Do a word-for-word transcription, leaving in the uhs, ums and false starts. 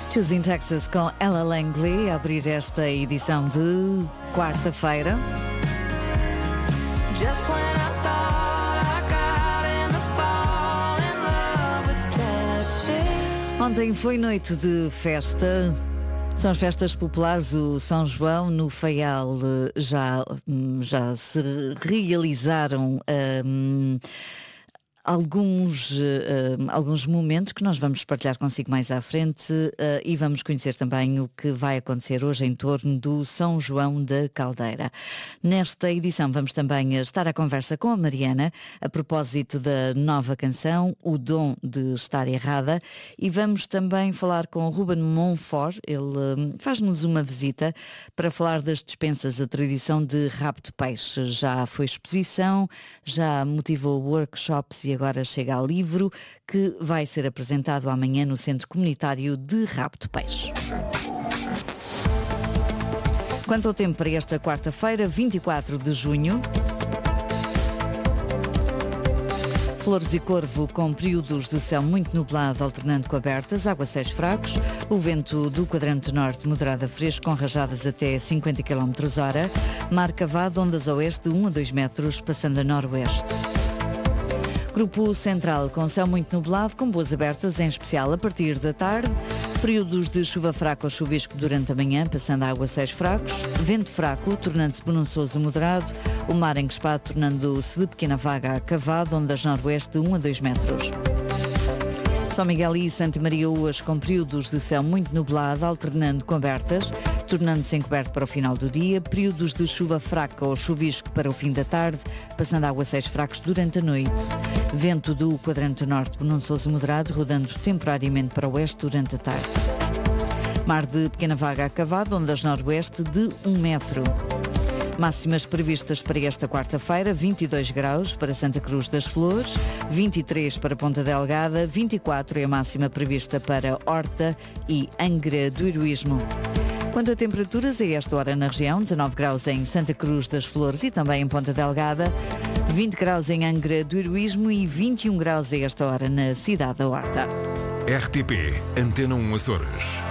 Choosing Texas com Ella Langley a abrir esta edição de quarta-feira. Ontem foi noite de festa. São as festas populares, o São João no Faial já, já se realizaram um, alguns, uh, alguns momentos que nós vamos partilhar consigo mais à frente uh, e vamos conhecer também o que vai acontecer hoje em torno do São João da Caldeira. Nesta edição vamos também estar à conversa com a Mariana a propósito da nova canção O Dom de Estar Errada, e vamos também falar com o Ruben Monfort. Ele uh, faz-nos uma visita para falar das dispensas, a tradição de rabo de peixe. Já foi exposição, já motivou workshops e agora chega ao livro que vai ser apresentado amanhã no Centro Comunitário de Rabo de Peixe. Quanto ao tempo para esta quarta-feira, vinte e quatro de junho, Flores e Corvo com períodos de céu muito nublado, alternando com abertas, aguaceiros fracos, o vento do quadrante norte moderado a fresco, com rajadas até cinquenta quilómetros hora, mar cavado, ondas a oeste de um a dois metros, passando a noroeste. Grupo Central com céu muito nublado, com boas abertas, em especial a partir da tarde. Períodos de chuva fraca ou chuvisco durante a manhã, passando a aguaceiros fracos. Vento fraco, tornando-se bonançoso a moderado. O mar encrespado, tornando-se de pequena vaga a cavado, ondas noroeste de um a dois metros. São Miguel e Santa Maria Oas com períodos de céu muito nublado, alternando com abertas, tornando-se encoberto para o final do dia. Períodos de chuva fraca ou chuvisco para o fim da tarde, passando a aguaceiros fracos durante a noite. Vento do quadrante norte bonançoso moderado, rodando temporariamente para o oeste durante a tarde. Mar de pequena vaga a cavado, ondas noroeste de um metro. Máximas previstas para esta quarta-feira: vinte e dois graus para Santa Cruz das Flores, vinte e três para Ponta Delgada, vinte e quatro é a máxima prevista para Horta e Angra do Heroísmo. Quanto a temperaturas, a esta hora na região, dezanove graus em Santa Cruz das Flores e também em Ponta Delgada, vinte graus em Angra do Heroísmo e vinte e um graus a esta hora na cidade da Horta. R T P Antena um Açores.